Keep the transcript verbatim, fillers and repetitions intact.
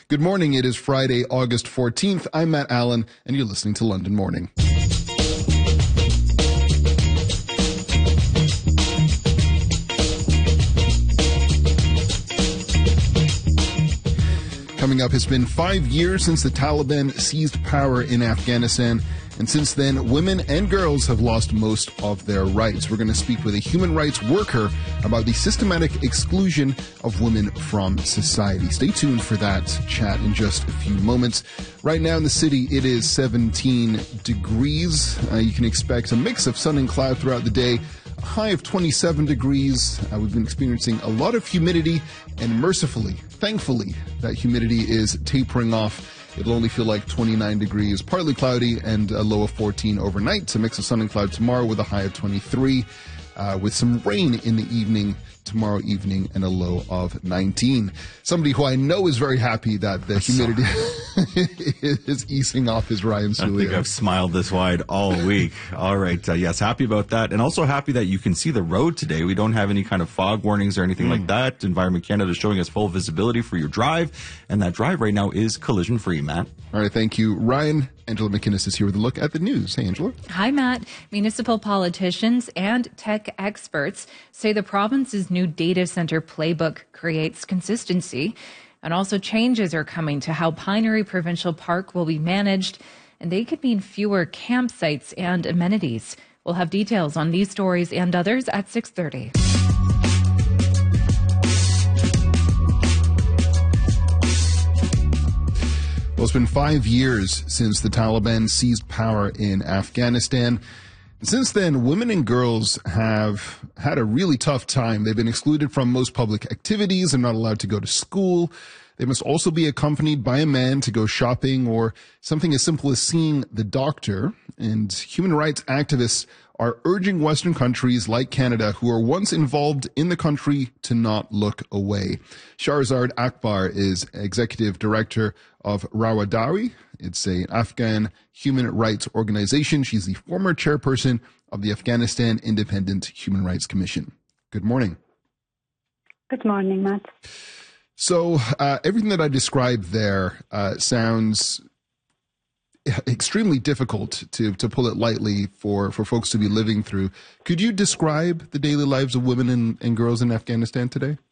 Good morning. It is Friday, August fourteenth. I'm Matt Allen, and you're listening to London Morning. Coming up, it's been five years since the Taliban seized power in Afghanistan, and since then, women and girls have lost most of their rights. We're going to speak with a human rights worker about the systematic exclusion of women from society. Stay tuned for that chat in just a few moments. Right now in the city, it is seventeen degrees. Uh, you can expect a mix of sun and cloud throughout the day. A high of twenty-seven degrees. Uh, we've been experiencing a lot of humidity, and mercifully, thankfully, that humidity is tapering off. It'll only feel like twenty-nine degrees, partly cloudy, and a low of fourteen overnight. A mix of sun and cloud tomorrow with a high of twenty-three, uh, with some rain in the evening tomorrow evening and a low of nineteen. Somebody who I know is very happy that the humidity is easing off is Ryan Sulio. I think I've smiled this wide all week. All right. Uh, yes, happy about that. And also happy that you can see the road today. We don't have any kind of fog warnings or anything mm. like that. Environment Canada is showing us full visibility for your drive. And that drive right now is collision free, Matt. All right. Thank you, Ryan. Angela McInnes is here with a look at the news. Hey, Angela. Hi, Matt. Municipal politicians and tech experts say the province's new data center playbook creates consistency, and also changes are coming to how Pinery Provincial Park will be managed, and they could mean fewer campsites and amenities. We'll have details on these stories and others at six thirty. Well, it's been five years since the Taliban seized power in Afghanistan. Since then, women and girls have had a really tough time. They've been excluded from most public activities. They're not allowed to go to school. They must also be accompanied by a man to go shopping or something as simple as seeing the doctor. And human rights activists are urging Western countries like Canada, who were once involved in the country, to not look away. Shahrzad Akbar is executive director of Rawadawi. It's an Afghan human rights organization. She's the former chairperson of the Afghanistan Independent Human Rights Commission. Good morning. Good morning, Matt. So uh, everything that I described there uh, sounds extremely difficult, to to pull it lightly, for, for folks to be living through. Could you describe the daily lives of women and, and girls in Afghanistan today?